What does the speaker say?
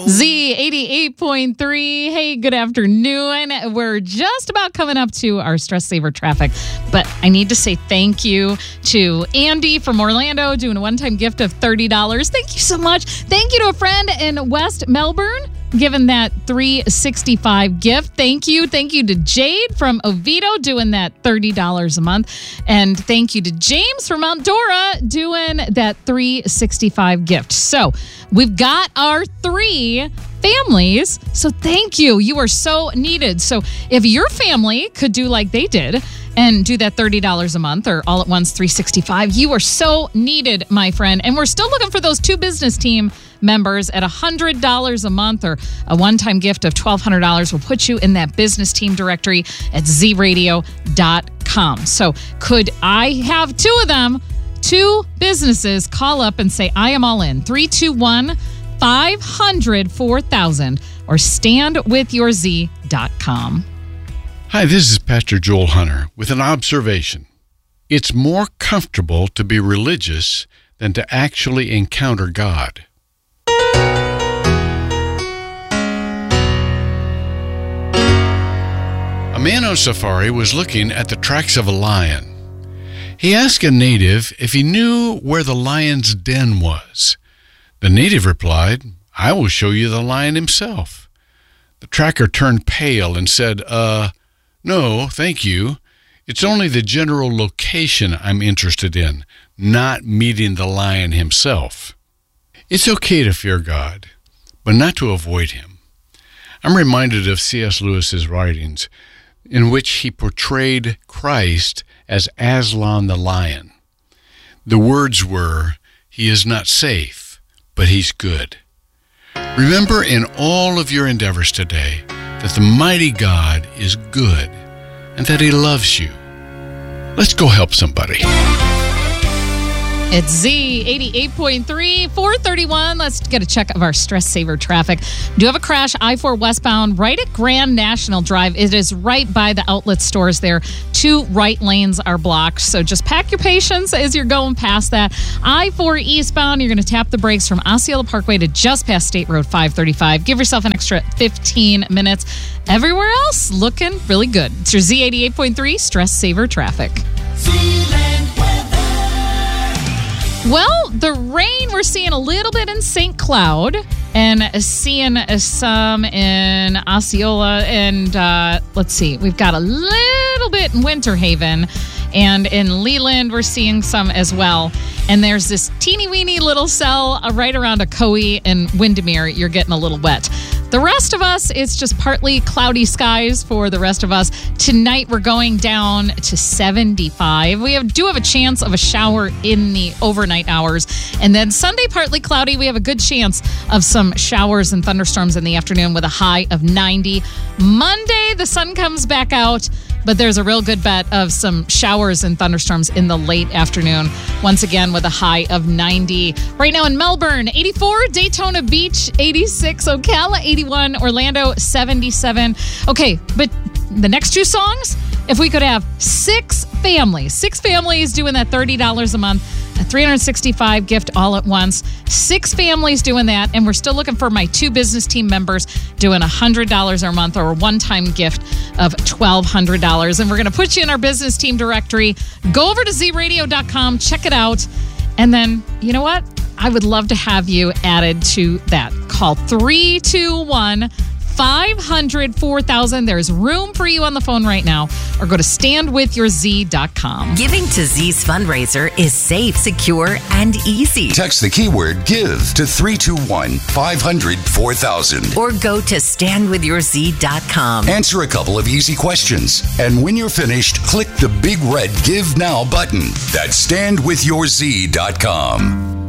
Z 88.3. Hey, good afternoon. We're just about coming up to our Stress Saver traffic, but I need to say thank you to Andy from Orlando doing a one-time gift of $30. Thank you so much. Thank you to a friend in West Melbourne giving that $365 gift. Thank you. Thank you to Jade from Oviedo doing that $30 a month. And thank you to James from Mount Dora doing that $365 gift. So we've got our 3 families. So thank you. You are so needed. So if your family could do like they did and do that $30 a month or all at once $365, you are so needed, my friend. And we're still looking for those 2 business team members at $100 a month or a one-time gift of $1,200. We'll put you in that business team directory at zradio.com. So could I have 2 of them, 2 businesses, call up and say, I am all in. 321-500-4000 or standwithyourz.com. Hi, this is Pastor Joel Hunter with an observation. It's more comfortable to be religious than to actually encounter God. A man on safari was looking at the tracks of a lion. He asked a native if he knew where the lion's den was. The native replied, I will show you the lion himself. The tracker turned pale and said, no, thank you. It's only the general location I'm interested in, not meeting the lion himself. It's okay to fear God, but not to avoid him. I'm reminded of C.S. Lewis's writings, in which he portrayed Christ as Aslan the lion. The words were, he is not safe, but he's good. Remember in all of your endeavors today that the mighty God is good and that he loves you. Let's go help somebody. It's Z 88.3, 431. Let's get a check of our Stress Saver traffic. We do have a crash, I-4 westbound, right at Grand National Drive. It is right by the outlet stores there. 2 right lanes are blocked, so just pack your patience as you're going past that. I-4 eastbound, you're going to tap the brakes from Osceola Parkway to just past State Road 535. Give yourself an extra 15 minutes. Everywhere else, looking really good. It's your Z 88.3 Stress Saver traffic. Well, the rain, we're seeing a little bit in St. Cloud and seeing some in Osceola. And let's see, we've got a little bit in Winter Haven. And in Leland, we're seeing some as well. And there's this teeny-weeny little cell right around Ocoee and Windermere. You're getting a little wet. The rest of us, it's just partly cloudy skies for the rest of us. Tonight, we're going down to 75. We do have a chance of a shower in the overnight hours. And then Sunday, partly cloudy. We have a good chance of some showers and thunderstorms in the afternoon with a high of 90. Monday, the sun comes back out, but there's a real good bet of some showers and thunderstorms in the late afternoon. Once again, with a high of 90. Right now in Melbourne, 84. Daytona Beach, 86. Ocala, 81. Orlando, 77. Okay, but the next 2 songs, if we could have 6 families doing that $30 a month, a $365 gift all at once, 6 families doing that, and we're still looking for my 2 business team members doing $100 a month or a one-time gift of $1,200. And we're going to put you in our business team directory. Go over to zradio.com, check it out, and then, you know what? I would love to have you added to that. Call 321-500-4000. There's room for you on the phone right now, or go to standwithyourz.com. Giving to Z's fundraiser is safe, secure, and easy. Text the keyword GIVE to 321-500-4000. Or go to standwithyourz.com. Answer a couple of easy questions. And when you're finished, click the big red Give Now button. That's standwithyourz.com.